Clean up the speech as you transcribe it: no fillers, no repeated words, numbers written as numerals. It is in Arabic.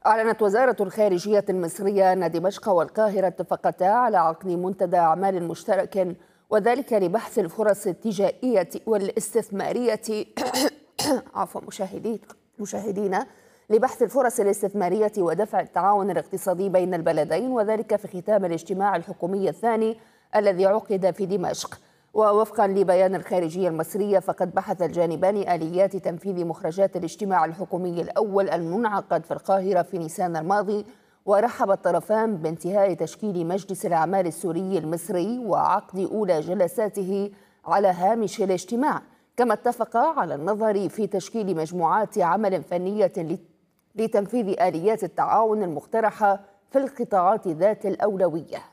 أعلنت وزارة الخارجية المصرية أن دمشق والقاهرة اتفقتا على عقد منتدى أعمال مشترك، وذلك لبحث الفرص التجارية والاستثمارية عفوا مشاهدينا لبحث الفرص الاستثمارية ودفع التعاون الاقتصادي بين البلدين، وذلك في ختام الاجتماع الحكومي الثاني الذي عقد في دمشق. ووفقا لبيان الخارجية المصرية، فقد بحث الجانبان آليات تنفيذ مخرجات الاجتماع الحكومي الأول المنعقد في القاهرة في نيسان الماضي، ورحب الطرفان بانتهاء تشكيل مجلس الأعمال السوري المصري وعقد أولى جلساته على هامش الاجتماع، كما اتفقا على النظر في تشكيل مجموعات عمل فنية لتنفيذ آليات التعاون المقترحة في القطاعات ذات الأولوية.